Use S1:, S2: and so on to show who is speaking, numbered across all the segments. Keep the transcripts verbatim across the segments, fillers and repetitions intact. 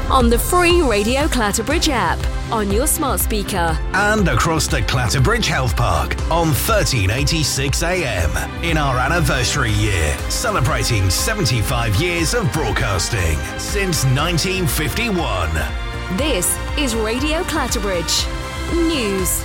S1: on the free Radio Clatterbridge app, on your smart speaker,
S2: and across the Clatterbridge Health Park on thirteen eighty-six A M in our anniversary year, celebrating seventy-five years of broadcasting since nineteen fifty-one.
S1: This is Radio Clatterbridge News.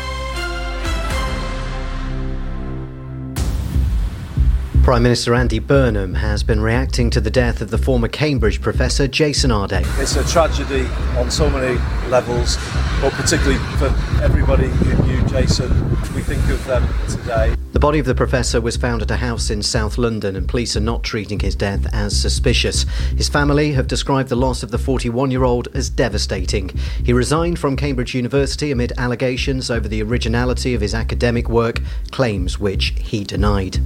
S3: Prime Minister Andy Burnham has been reacting to the death of the former Cambridge professor Jason Arday.
S4: It's a tragedy on so many levels, but particularly for everybody who knew Jason. We think of them today.
S3: The body of the professor was found at a house in South London, and police are not treating his death as suspicious. His family have described the loss of the forty-one-year-old as devastating. He resigned from Cambridge University amid allegations over the originality of his academic work, claims which he denied.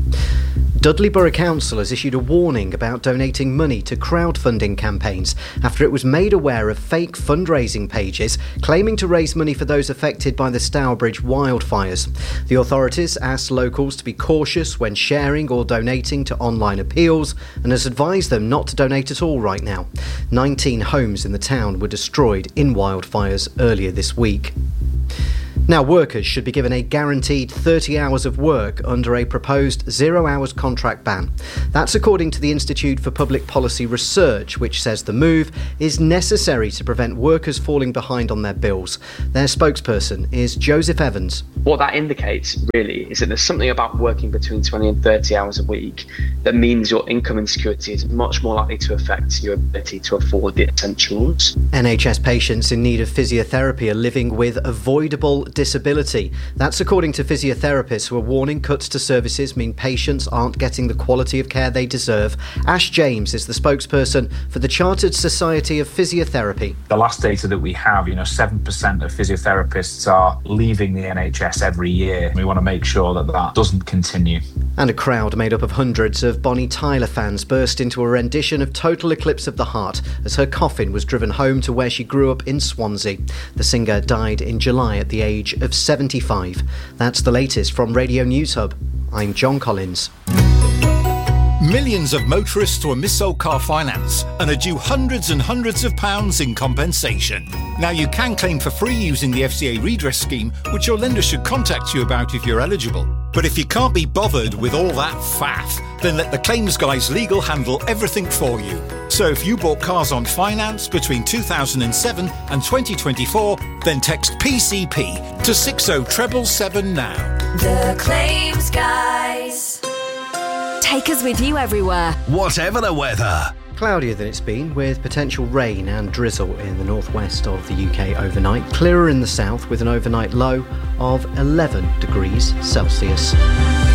S3: Dudley Borough Council has issued a warning about donating money to crowdfunding campaigns after it was made aware of fake fundraising pages claiming to raise money for those affected by the Stourbridge wildfires. The authorities asked locals to be cautious when sharing or donating to online appeals and has advised them not to donate at all right now. nineteen homes in the town were destroyed in wildfires earlier this week. Now, workers should be given a guaranteed thirty hours of work under a proposed zero-hours contract ban. That's according to the Institute for Public Policy Research, which says the move is necessary to prevent workers falling behind on their bills. Their spokesperson is Joseph Evans.
S5: What that indicates, really, is that there's something about working between twenty and thirty hours a week that means your income insecurity is much more likely to affect your ability to afford the essentials.
S3: N H S patients in need of physiotherapy are living with avoidable disability. That's according to physiotherapists who are warning cuts to services mean patients aren't getting the quality of care they deserve. Ash James is the spokesperson for the Chartered Society of Physiotherapy.
S6: The last data that we have, you know, seven percent of physiotherapists are leaving the N H S every year. We want to make sure that that doesn't continue.
S3: And a crowd made up of hundreds of Bonnie Tyler fans burst into a rendition of Total Eclipse of the Heart as her coffin was driven home to where she grew up in Swansea. The singer died in July at the age of seventy-five. That's the latest from Radio News Hub. I'm John Collins.
S7: Millions of motorists were missold car finance and are due hundreds and hundreds of pounds in compensation. Now you can claim for free using the F C A redress scheme, which your lender should contact you about if you're eligible. But if you can't be bothered with all that faff, then let the claims guys legal handle everything for you. So if you bought cars on finance between two thousand seven and twenty twenty-four, then text P C P to six oh seven seven now.
S1: The Claims Guys. Take us with you everywhere,
S2: whatever the weather.
S3: Cloudier than it's been, with potential rain and drizzle in the northwest of the U K overnight. Clearer in the south with an overnight low of eleven degrees Celsius.